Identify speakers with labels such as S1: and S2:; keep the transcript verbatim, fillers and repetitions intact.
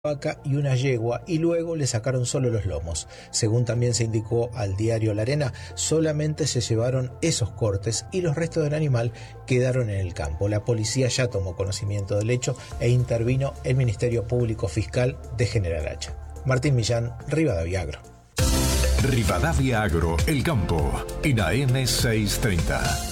S1: vaca y una yegua y luego le sacaron solo los lomos. Según también se indicó al diario La Arena, solamente se llevaron esos cortes y los restos del animal quedaron en el campo. La policía ya tomó conocimiento del hecho e intervino el Ministerio Público Fiscal de General Hacha. Martín Millán, Rivadavia Agro.
S2: Rivadavia Agro, El Campo, en A M seiscientos treinta.